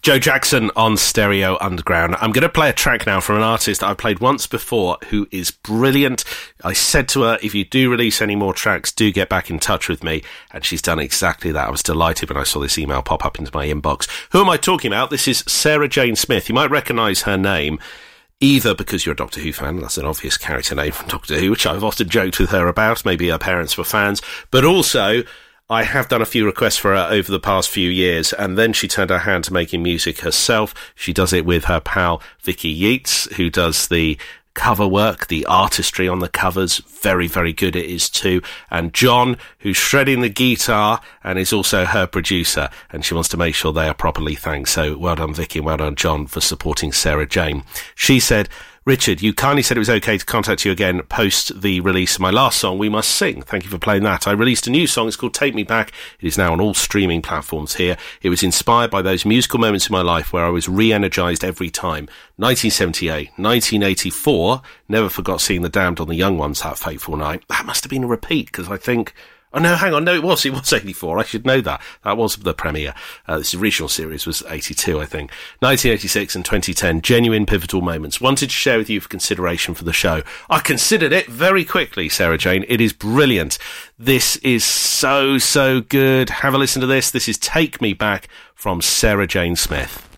Joe Jackson on Stereo Underground. I'm going to play a track now from an artist I've played once before who is brilliant. I said to her, if you do release any more tracks, do get back in touch with me. And she's done exactly that. I was delighted when I saw this email pop up into my inbox. Who am I talking about? This is Sarah Jane Smith. You might recognise her name either because you're a Doctor Who fan, that's an obvious character name from Doctor Who, which I've often joked with her about. Maybe her parents were fans. But also, I have done a few requests for her over the past few years, and then she turned her hand to making music herself. She does it with her pal Vicky Yeats, who does the cover work, the artistry on the covers. Very, very good it is too. And John, who's shredding the guitar and is also her producer, and she wants to make sure they are properly thanked. So well done Vicky and well done John for supporting Sarah Jane. She said, Richard, you kindly said it was okay to contact you again post the release of my last song, We Must Sing. Thank you for playing that. I released a new song. It's called Take Me Back. It is now on all streaming platforms here. It was inspired by those musical moments in my life where I was re-energised every time. 1978, 1984. Never forgot seeing The Damned on the Young Ones that fateful night. That must have been a repeat, because I think... Oh, no, hang on. No, it was 84. I should know that. That was the premiere. This original series was 82, I think. 1986 and 2010, genuine pivotal moments. Wanted to share with you for consideration for the show. I considered it very quickly, Sarah Jane. It is brilliant. This is so, so good. Have a listen to this. This is Take Me Back from Sarah Jane Smith.